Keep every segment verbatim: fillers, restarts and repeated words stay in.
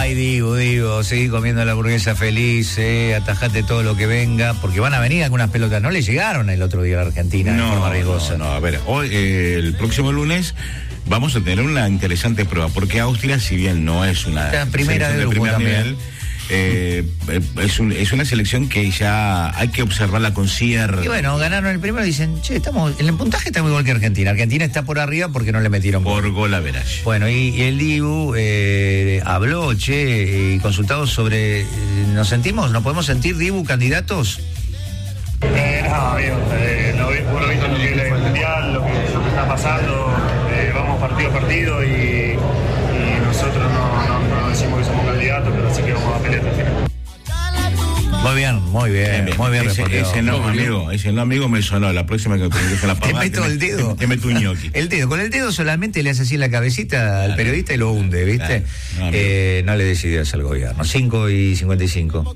Ay, Dibu, Dibu, seguí comiendo la hamburguesa feliz, eh, atajate todo lo que venga, porque van a venir algunas pelotas. No le llegaron el otro día a la Argentina no, de forma riesgosa. No, no, a ver, hoy, eh, el próximo lunes vamos a tener una interesante prueba, porque Austria, si bien no es una la primera de, de grupo primer también. nivel, Eh, es, un, es una selección que ya hay que observarla con cierre. Y bueno, ganaron el primero y dicen, che, estamos, el puntaje está muy igual que Argentina. Argentina está por arriba porque no le metieron por gol a verás. Bueno, y, y el Dibu eh, habló, che, y consultado sobre, eh, ¿nos sentimos, nos podemos sentir, Dibu, candidatos? Eh, no, amigo, eh, lo, uno visto lo que es el mundial, lo que, lo que está pasando, eh, vamos partido a partido y, y nosotros no, no, no decimos que somos candidatos, pero sí que vamos a pelear hasta el final. Muy bien, muy bien, bien, bien. muy bien ese, respondido. Ese no, amigo, ese no, amigo, me sonó. La próxima que me con la palabra. Te meto el dedo. Te, te meto un ñoqui. El dedo, con el dedo solamente le hace así en la cabecita claro, al periodista y lo hunde, ¿viste? Claro, no, eh, no le des ideas al gobierno. cinco y cincuenta y cinco.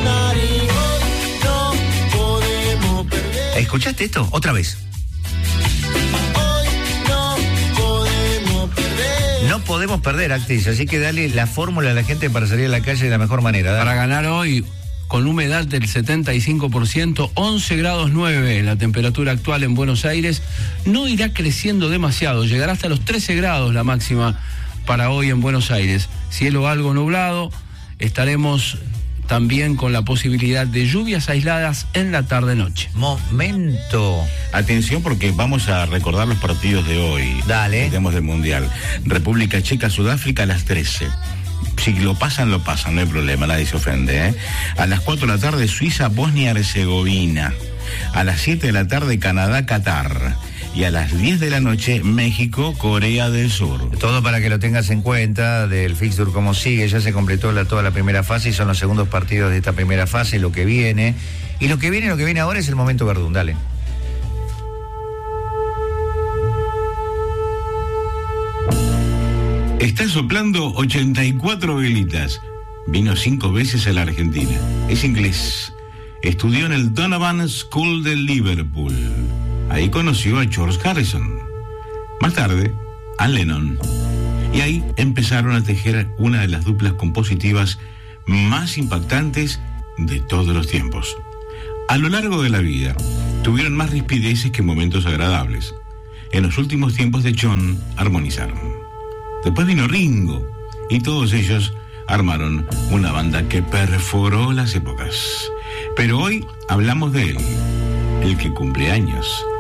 ¿Escuchaste esto? Otra vez. No podemos perder, actriz, así que dale la fórmula a la gente para salir a la calle de la mejor manera. Dale. Para ganar hoy, con humedad del setenta y cinco por ciento, once grados nueve, la temperatura actual en Buenos Aires, no irá creciendo demasiado, llegará hasta los trece grados la máxima para hoy en Buenos Aires. Cielo algo nublado, estaremos también con la posibilidad de lluvias aisladas en la tarde-noche. Momento. Atención porque vamos a recordar los partidos de hoy. Dale. Tenemos del Mundial. República Checa, Sudáfrica a las trece. Si lo pasan, lo pasan, no hay problema, nadie se ofende, ¿eh? A las cuatro de la tarde, Suiza, Bosnia-Herzegovina. A las siete de la tarde, Canadá, Qatar. Y a las diez de la noche, México, Corea del Sur. Todo para que lo tengas en cuenta del fixture como sigue. Ya se completó la, toda la primera fase y son los segundos partidos de esta primera fase, lo que viene. Y lo que viene, lo que viene ahora es el momento Verdún, dale. Está soplando ochenta y cuatro velitas. Vino cinco veces a la Argentina. Es inglés. Estudió en el Donovan School de Liverpool. Ahí conoció a George Harrison. Más tarde, a Lennon. Y ahí empezaron a tejer una de las duplas compositivas más impactantes de todos los tiempos. A lo largo de la vida, tuvieron más rispideces que momentos agradables. En los últimos tiempos de John, armonizaron. Después vino Ringo, y todos ellos armaron una banda que perforó las épocas. Pero hoy hablamos de él, el que cumple años.